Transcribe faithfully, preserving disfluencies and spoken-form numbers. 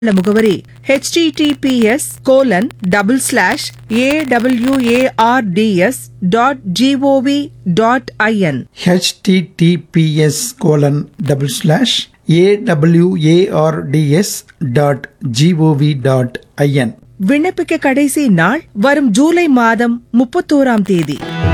முகவரி H T T P S colon double slash A W A R D S dot gov dot I N H T T P S colon double slash A W A R D S dot gov dot I N. விண்ணப்பிக்க கடைசி நாள் வரும் ஜூலை மாதம் முப்பத்தோராம் தேதி.